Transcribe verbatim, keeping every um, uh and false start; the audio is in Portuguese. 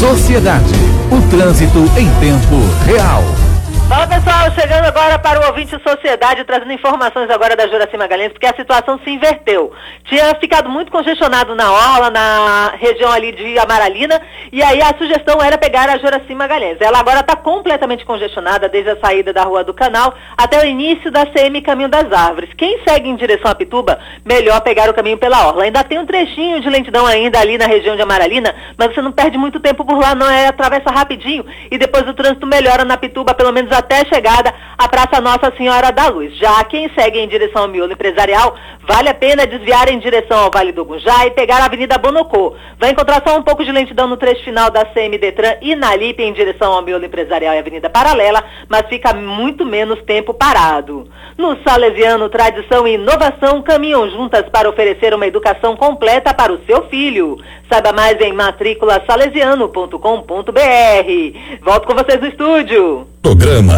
Sociedade. O trânsito em tempo real. Fala pessoal, chegando agora para o ouvinte Sociedade, trazendo informações agora da Juracy Magalhães, porque a situação se inverteu. Tinha ficado muito congestionado na orla, na região ali de Amaralina, e aí a sugestão era pegar a Juracy Magalhães. Ela agora está completamente congestionada, desde a saída da Rua do Canal até o início da C M Caminho das Árvores. Quem segue em direção a Pituba, melhor pegar o caminho pela orla. Ainda tem um trechinho de lentidão ainda ali na região de Amaralina, mas você não perde muito tempo por lá, não, é atravessa rapidinho, e depois o trânsito melhora na Pituba, pelo menos até a chegada à Praça Nossa Senhora da Luz. Já quem segue em direção ao miolo empresarial, vale a pena desviar em direção ao Vale do Gunjá e pegar a Avenida Bonocô. Vai encontrar só um pouco de lentidão no trecho final da C M Detran e na Lipe em direção ao miolo empresarial e Avenida Paralela, mas fica muito menos tempo parado. No Salesiano, tradição e inovação caminham juntas para oferecer uma educação completa para o seu filho. Saiba mais em matrícula salesiano ponto com ponto br. Volto com vocês no estúdio. Programa